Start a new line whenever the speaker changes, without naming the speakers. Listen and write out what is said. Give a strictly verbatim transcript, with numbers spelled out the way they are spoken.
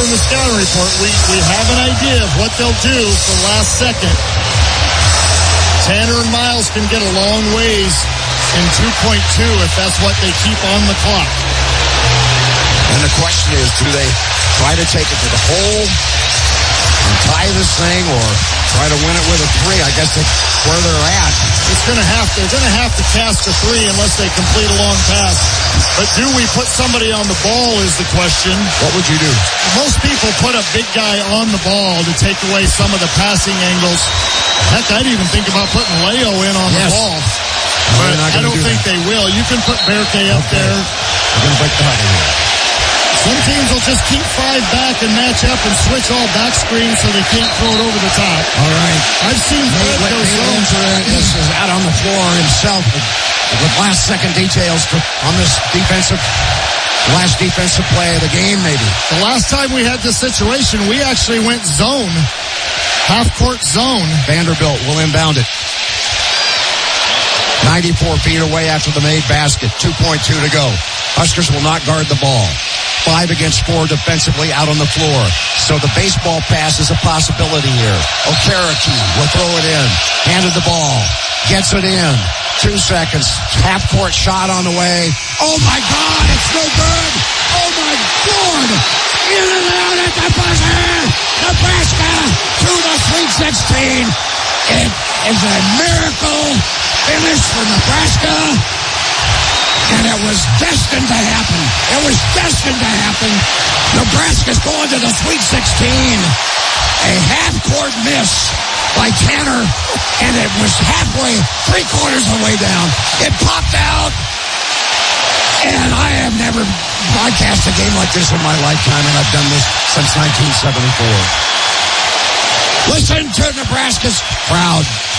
from the scouting report. We, we have an idea of what they'll do for last second. Tanner and Miles can get a long ways in two point two if that's what they keep on the clock.
And the question is, do they try to take it to the hole and tie this thing, or try to win it with a three? I guess that's where they're at.
It's going to have to, they're going to have to cast a three unless they complete a long pass. But do we put somebody on the ball is the question.
What would you do?
Most people put a big guy on the ball to take away some of the passing angles. Heck, I'd even think about putting Leo in on
yes.
the ball.
No,
but I don't
do
think
that.
they will. You can put Berkay up
okay.
there.
We're going to break the huddle here.
Some teams will just keep five back and match up and switch all back screens so they can't throw it over the top.
All right.
I've seen Fred go zone.
This is out on the floor himself with, with last second details for, on this defensive, last defensive play of the game maybe.
The last time we had this situation, we actually went zone. Half court zone.
Vanderbilt will inbound it. ninety-four feet away after the made basket. two point two to go. Huskers will not guard the ball. Five against four defensively out on the floor. So the baseball pass is a possibility here. Okereke will throw it in. Handed the ball. Gets it in. Two seconds. Half court shot on the way. Oh my God, it's no good. Oh my God. In and out at the buzzer. Nebraska to the Sweet sixteen. It is a miracle finish for Nebraska. And it was destined to happen. It was destined to happen. Nebraska's going to the Sweet sixteen. A half-court miss by Tanner, and it was halfway, three quarters of the way down. It popped out, and I have never broadcast a game like this in my lifetime, and I've done this since nineteen seventy-four. Listen to Nebraska's crowd.